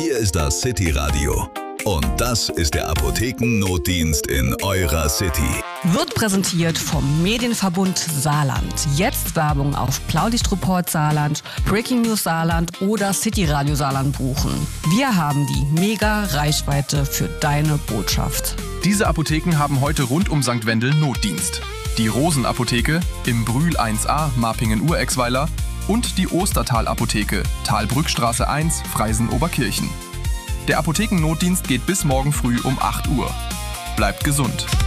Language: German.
Hier ist das City Radio. Und das ist der Apothekennotdienst in eurer City. Wird präsentiert vom Medienverbund Saarland. Jetzt Werbung auf Blaulichtreport Saarland, Breaking News Saarland oder City Radio Saarland buchen. Wir haben die mega Reichweite für deine Botschaft. Diese Apotheken haben heute rund um St. Wendel Notdienst. Die Rosen-Apotheke im Brühl 1a, Marpingen-Urexweiler und die Ostertal-Apotheke, Talbrückstraße 1, Freisen-Oberkirchen. Der Apothekennotdienst geht bis morgen früh um 8 Uhr. Bleibt gesund.